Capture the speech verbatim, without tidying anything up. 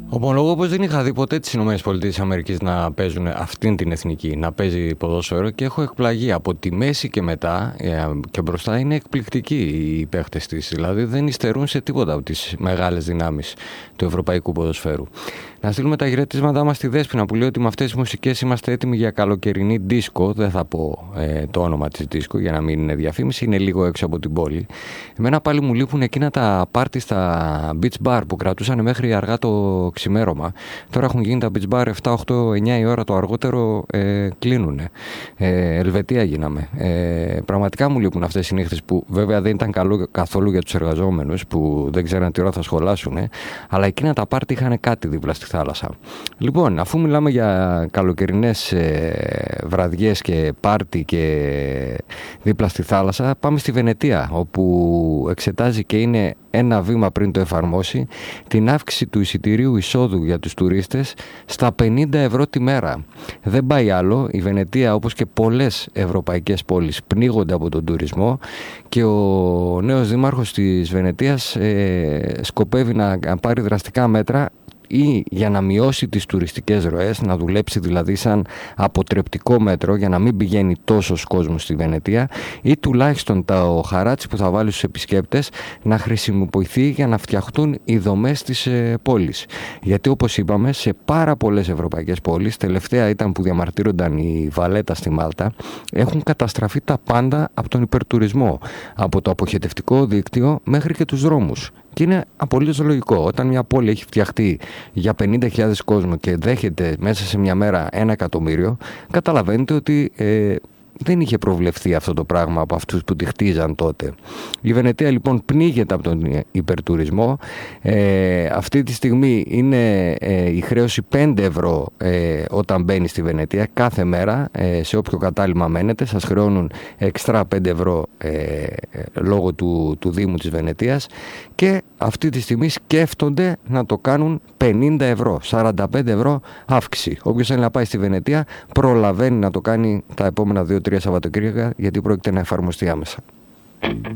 Ομολογώ πως δεν είχα δει ποτέ τις ΗΠΑ να παίζουν αυτήν την εθνική, να παίζει ποδόσφαιρο, και έχω εκπλαγεί. Από τη μέση και μετά και μπροστά είναι εκπληκτικοί οι παίχτες της. Δηλαδή δεν υστερούν σε τίποτα από τις μεγάλες δυνάμεις του ευρωπαϊκού ποδοσφαίρου. Να στείλουμε τα χαιρετίσματά μας στη Δέσποινα που λέει ότι με αυτές τις μουσικές είμαστε έτοιμοι για καλοκαιρινή δίσκο. Δεν θα πω ε, το όνομα της δίσκο για να μην είναι διαφήμιση, είναι λίγο έξω από την πόλη. Εμένα πάλι μου λείπουν εκείνα τα πάρτι στα beach bar που κρατούσαν μέχρι αργά το ξημέρωμα. Τώρα έχουν γίνει τα beach bar επτά, οκτώ, εννιά η ώρα το αργότερο, ε, κλείνουν. Ε, Ελβετία γίναμε. Ε, πραγματικά μου λείπουν αυτές οι νύχτες που βέβαια δεν ήταν καλό καθόλου για τους εργαζόμενους που δεν ξέραν τι ώρα θα σχολάσουν, αλλά εκείνα τα πάρτι είχαν κάτι δίπλα στη θάλασσα. Λοιπόν, αφού μιλάμε για καλοκαιρινές ε, βραδιές και πάρτι και δίπλα στη θάλασσα, πάμε στη Βενετία, όπου εξετάζει και είναι ένα βήμα πριν το εφαρμόσει την αύξηση του εισιτηρίου εισόδου για τους τουρίστες στα πενήντα ευρώ τη μέρα. Δεν πάει άλλο. Η Βενετία, όπως και πολλές ευρωπαϊκές πόλεις, πνίγονται από τον τουρισμό και ο νέος δήμαρχος της Βενετίας ε, σκοπεύει να πάρει δραστικά μέτρα ή για να μειώσει τις τουριστικές ροές, να δουλέψει δηλαδή σαν αποτρεπτικό μέτρο για να μην πηγαίνει τόσος κόσμος στη Βενετία, ή τουλάχιστον το χαράτσι που θα βάλει στους επισκέπτες να χρησιμοποιηθεί για να φτιαχτούν οι δομές της ε, πόλης. Γιατί όπως είπαμε, σε πάρα πολλές ευρωπαϊκές πόλεις, τελευταία ήταν που διαμαρτύρονταν η Βαλέτα στη Μάλτα, έχουν καταστραφεί τα πάντα από τον υπερτουρισμό, από το αποχετευτικό δίκτυο μέχρι και τους δρόμους. Και είναι απολύτως λογικό. Όταν μια πόλη έχει φτιαχτεί για πενήντα χιλιάδες κόσμο και δέχεται μέσα σε μια μέρα ένα εκατομμύριο, καταλαβαίνετε ότι ε, δεν είχε προβλεφθεί αυτό το πράγμα από αυτούς που τη χτίζαν τότε. Η Βενετία λοιπόν πνίγεται από τον υπερτουρισμό. Ε, αυτή τη στιγμή είναι ε, η χρέωση πέντε ευρώ ε, όταν μπαίνει στη Βενετία κάθε μέρα, ε, σε όποιο κατάλημα μένετε. Σας χρεώνουν εξτρά πέντε ευρώ ε, λόγω του, του Δήμου της Βενετίας, και αυτή τη στιγμή σκέφτονται να το κάνουν πενήντα ευρώ, σαράντα πέντε ευρώ αύξηση. Όποιος θέλει να πάει στη Βενετία προλαβαίνει να το κάνει τα επόμενα δύο τρία Σαββατοκύριακα, γιατί πρόκειται να εφαρμοστεί άμεσα.